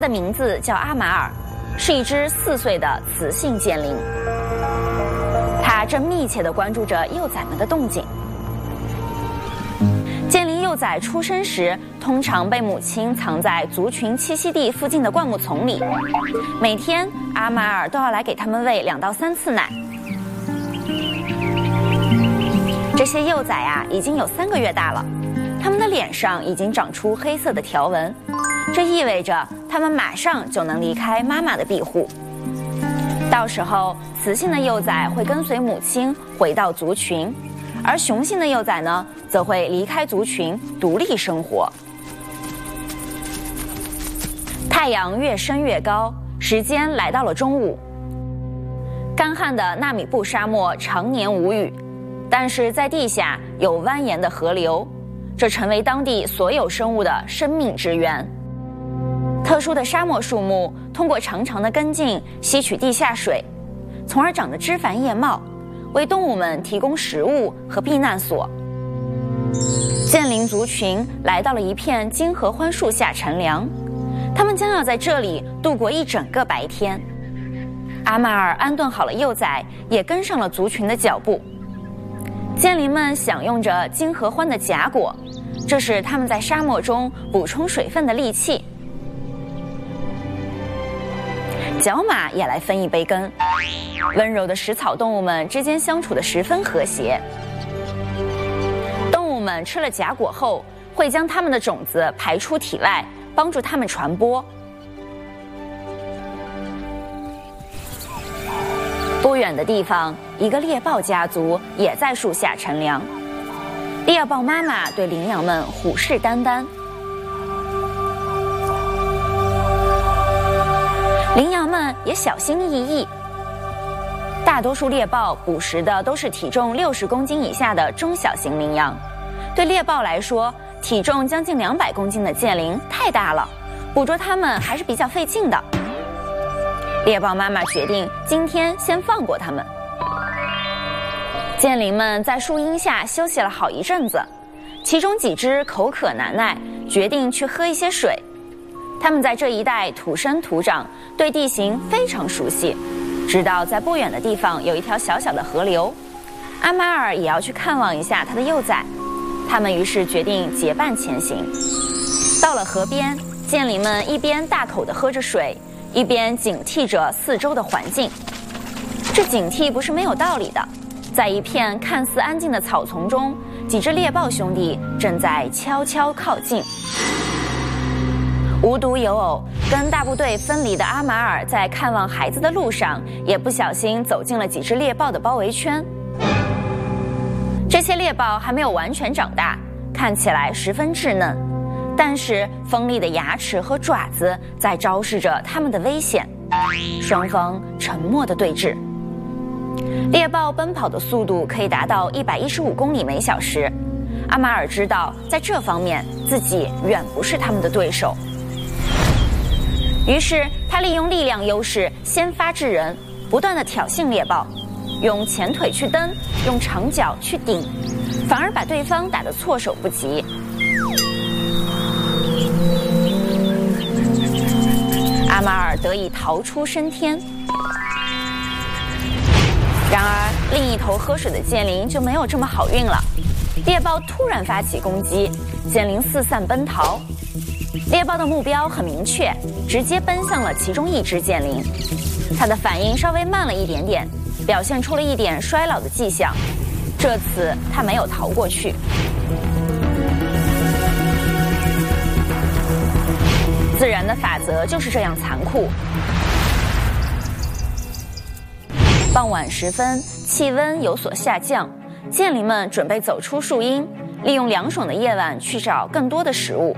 的名字叫阿马尔，是一只4岁的雌性剑灵。它正密切地关注着幼崽们的动静。剑灵幼崽出生时，通常被母亲藏在族群栖息地附近的灌木丛里。每天，阿马尔都要来给它们喂2到3次奶。这些幼崽已经有3个月大了，它们的脸上已经长出黑色的条纹，这意味着它们马上就能离开妈妈的庇护。到时候，雌性的幼崽会跟随母亲回到族群，而雄性的幼崽呢，则会离开族群，独立生活。太阳越升越高，时间来到了中午。干旱的纳米布沙漠常年无雨，但是在地下有蜿蜒的河流，这成为当地所有生物的生命之源。特殊的沙漠树木通过长长的根茎吸取地下水，从而长得枝繁叶茂，为动物们提供食物和避难所。剑灵族群来到了一片金合欢树下乘凉，他们将要在这里度过一整个白天。阿马尔安顿好了幼崽，也跟上了族群的脚步。剑灵们享用着金合欢的荚果，这是他们在沙漠中补充水分的利器。角马也来分一杯羹，温柔的食草动物们之间相处得十分和谐。动物们吃了荚果后，会将它们的种子排出体外，帮助它们传播。不远的地方，一个猎豹家族也在树下乘凉。猎豹妈妈对羚羊们虎视眈眈，羚羊们也小心翼翼。大多数猎豹捕食的都是体重60公斤以下的中小型羚羊，对猎豹来说，体重将近200公斤的剑灵太大了，捕捉它们还是比较费劲的。猎豹妈妈决定今天先放过它们。剑灵们在树荫下休息了好一阵子，其中几只口渴难耐，决定去喝一些水。它们在这一带土生土长，对地形非常熟悉，知道在不远的地方有一条小小的河流。阿马尔也要去看望一下他的幼崽，他们于是决定结伴前行。到了河边，剑灵们一边大口地喝着水，一边警惕着四周的环境。这警惕不是没有道理的，在一片看似安静的草丛中，几只猎豹兄弟正在悄悄靠近。无独有偶，跟大部队分离的阿马尔在看望孩子的路上，也不小心走进了几只猎豹的包围圈。这些猎豹还没有完全长大，看起来十分稚嫩，但是锋利的牙齿和爪子在昭示着它们的危险。双方沉默地对峙。猎豹奔跑的速度可以达到115公里每小时，阿马尔知道在这方面自己远不是他们的对手。于是他利用力量优势先发制人，不断地挑衅猎豹，用前腿去蹬，用长脚去顶，反而把对方打得措手不及。阿马尔得以逃出升天。然而另一头喝水的剑灵就没有这么好运了，猎豹突然发起攻击，剑灵四散奔逃。猎豹的目标很明确，直接奔向了其中一只剑灵。它的反应稍微慢了一点点，表现出了一点衰老的迹象。这次它没有逃过去。自然的法则就是这样残酷。傍晚时分，气温有所下降，剑灵们准备走出树荫，利用凉爽的夜晚去找更多的食物。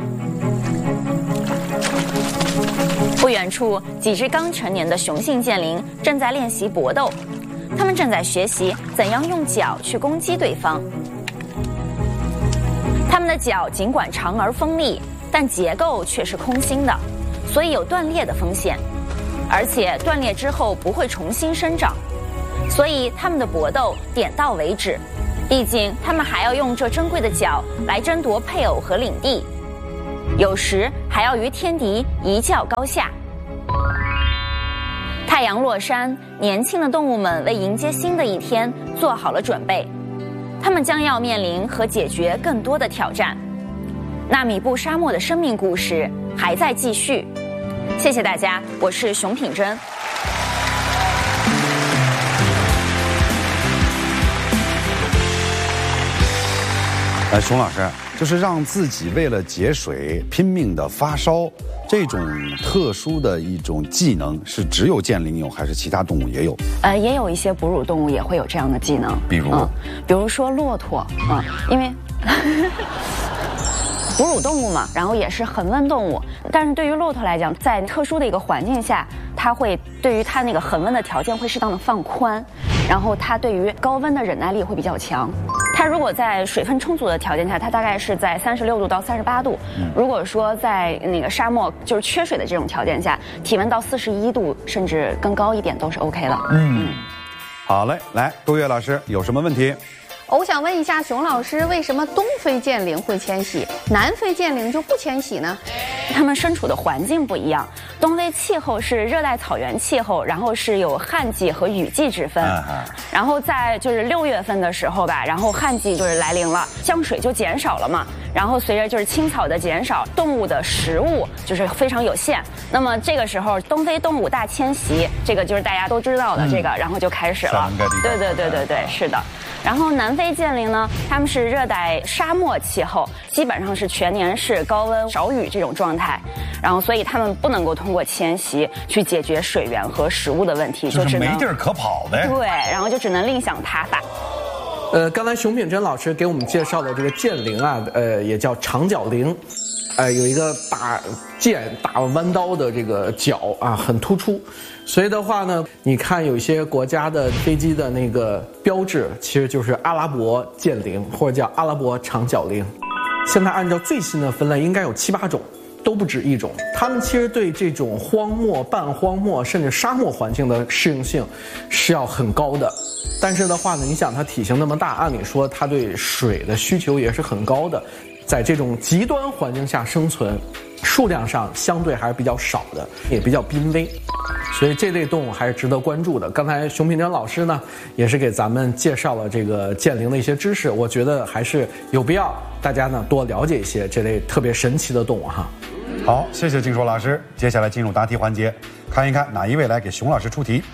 不远处，几只刚成年的雄性剑灵正在练习搏斗，它们正在学习怎样用脚去攻击对方。它们的脚尽管长而锋利，但结构却是空心的，所以有断裂的风险，而且断裂之后不会重新生长，所以它们的搏斗点到为止。毕竟它们还要用这珍贵的脚来争夺配偶和领地，有时还还要与天敌一较高下。太阳落山，年轻的动物们为迎接新的一天做好了准备，它们将要面临和解决更多的挑战。纳米布沙漠的生命故事还在继续。谢谢大家，我是熊品珍。 熊老师，就是让自己为了节水拼命的发烧，这种特殊的一种技能是只有剑灵有，还是其他动物也有？ 也有一些哺乳动物也会有这样的技能， 比如说骆驼因为哺乳动物嘛，然后也是恒温动物，但是对于骆驼来讲，在特殊的一个环境下，它会对于它那个恒温的条件会适当的放宽，然后它对于高温的忍耐力会比较强。它如果在水分充足的条件下，它大概是在36度到38度。如果说在那个沙漠就是缺水的这种条件下，体温到41度甚至更高一点都是 OK 的。 好嘞，来，杜月老师有什么问题？ 我想问一下熊老师，为什么东非剑灵会迁徙，南非剑灵就不迁徙呢？ 它们身处的环境不一样，东非气候是热带草原气候，然后是有旱季和雨季之分。然后在就是6月份的时候吧，然后旱季就是来临了，降水就减少了嘛。然后随着就是青草的减少，动物的食物就是非常有限。那么这个时候，东非动物大迁徙，这个就是大家都知道的这个，然后就开始了。对，是的。然后南非剑灵呢，它们是热带沙漠气候，基本上是全年是高温少雨这种状态，然后所以它们不能够通过迁徙去解决水源和食物的问题，就只能没地儿可跑呗。 对，然后就只能另想他法。 刚才熊品珍老师给我们介绍的这个剑灵啊，也叫长角灵，有一个打弯刀的这个角啊，很突出。所以的话呢，你看有一些国家的飞机的那个标志，其实就是阿拉伯剑灵或者叫阿拉伯长角灵。现在按照最新的分类，应该有7、8种，都不止一种。它们其实对这种荒漠、半荒漠甚至沙漠环境的适应性是要很高的。但是的话呢，你想它体型那么大，按理说它对水的需求也是很高的。在这种极端环境下生存，数量上相对还是比较少的，也比较濒危，所以这类动物还是值得关注的。刚才熊品珍老师呢，也是给咱们介绍了这个剑灵的一些知识，我觉得还是有必要大家呢多了解一些这类特别神奇的动物哈。 好，谢谢静说老师。接下来进入答题环节，看一看哪一位来给熊老师出题。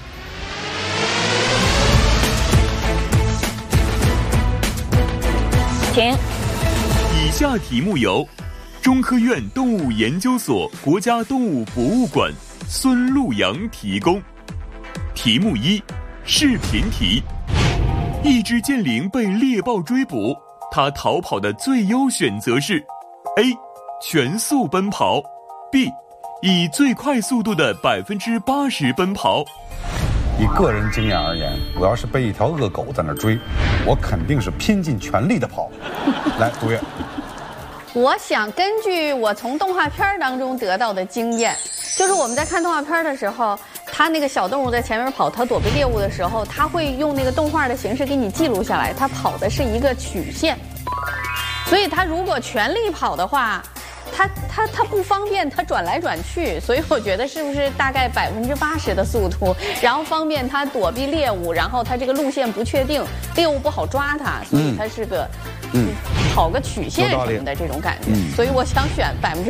停。 以下题目由中科院动物研究所国家动物博物馆孙路阳提供。题目1，视频题。一只剑灵被猎豹追捕，它逃跑的最优选择是 A 全速奔跑， B 以最快速度的80%奔跑。 以个人经验而言，我要是被一条恶狗在那追，我肯定是拼尽全力的跑。来，杜月。 我想根据我从动画片当中得到的经验，就是我们在看动画片的时候，它那个小动物在前面跑，它躲避猎物的时候，它会用那个动画的形式给你记录下来，它跑的是一个曲线，所以它如果全力跑的话，它不方便它转来转去，所以我觉得是不是大概80%的速度，然后方便它躲避猎物，然后它这个路线不确定，猎物不好抓它，所以它是个跑个曲线什么的这种感觉，所以我想选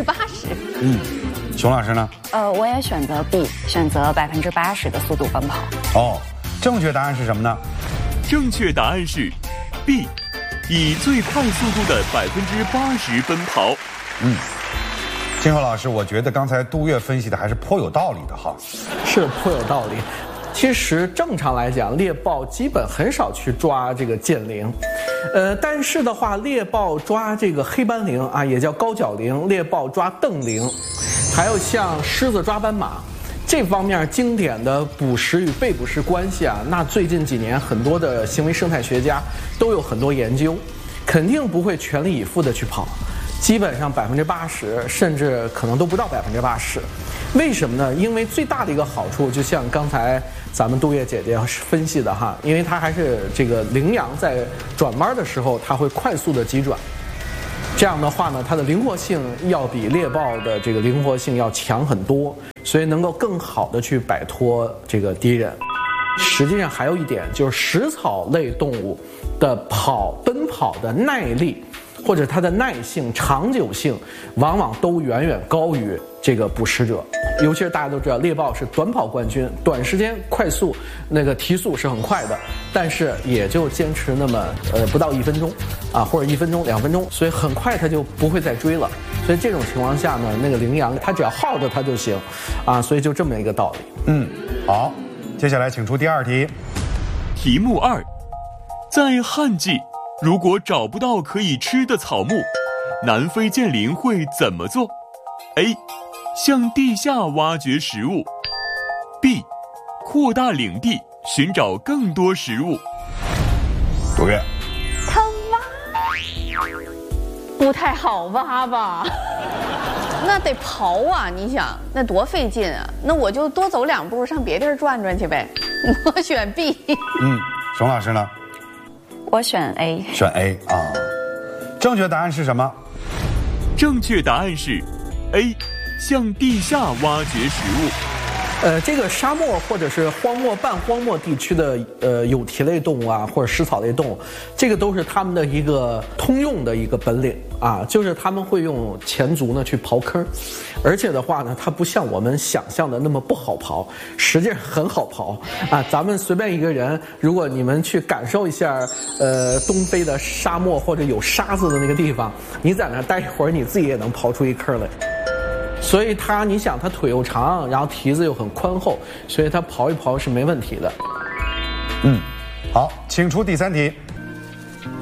80%。 熊老师呢？ 我也选择 B， 选择80%的速度奔跑。 哦，正确答案是什么呢？ 正确答案是 B， 以最快速度的80%奔跑。 金河老师，我觉得刚才杜月分析的还是颇有道理的哈。 是颇有道理。其实正常来讲，猎豹基本很少去抓这个剑灵，但是的话，猎豹抓这个黑斑羚啊，也叫高角羚，猎豹抓瞪羚，还有像狮子抓斑马，这方面经典的捕食与被捕食关系啊，那最近几年很多的行为生态学家都有很多研究，肯定不会全力以赴的去跑。基本上80%，甚至可能都不到80%。为什么呢？因为最大的一个好处，就像刚才咱们杜月姐姐分析的哈，因为它还是这个羚羊在转弯的时候，它会快速的急转， 这样的话呢，它的灵活性要比猎豹的这个灵活性要强很多，所以能够更好的去摆脱这个敌人。实际上还有一点，就是食草类动物的奔跑的耐力，或者它的耐性、长久性，往往都远远高于这个捕食者。尤其是大家都知道，猎豹是短跑冠军，短时间快速那个提速是很快的，但是也就坚持那么不到1分钟啊，或者1分钟、2分钟，所以很快它就不会再追了。所以这种情况下呢，那个羚羊它只要耗着它就行啊，所以就这么一个道理。 好，接下来请出第2题。 题目2，在旱季，如果找不到可以吃的草木，南非剑羚会怎么做 ？A. 向地下挖掘食物 B. 扩大领地寻找更多食物。 杜月， 他挖不太好挖吧？那得刨啊！你想，那多费劲啊！那我就多走2步，上别地儿转转去呗。我选 B。 熊老师呢？ 我选 A。 选 A 啊。正确答案是什么？ 正确答案是 A， 向地下挖掘食物。 这个沙漠或者是荒漠、半荒漠地区的有蹄类动物啊，或者食草类动物，这个都是他们的一个通用的一个本领啊，就是他们会用前足呢去刨坑，而且的话呢，它不像我们想象的那么不好刨，实际上很好刨啊。咱们随便一个人，如果你们去感受一下东非的沙漠或者有沙子的那个地方，你在那待一会儿，你自己也能刨出一坑来。所以你想它腿又长，然后蹄子又很宽厚，所以它刨一刨是没问题的。 好，请出第3题。